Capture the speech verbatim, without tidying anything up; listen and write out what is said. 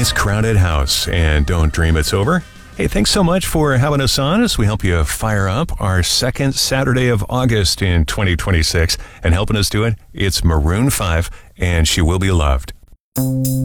Tonight's Crowded House, and don't dream it's over. Hey, thanks so much for having us on as we help you fire up our second Saturday of August in twenty twenty-six. And helping us do it, it's Maroon five, and She Will Be Loved.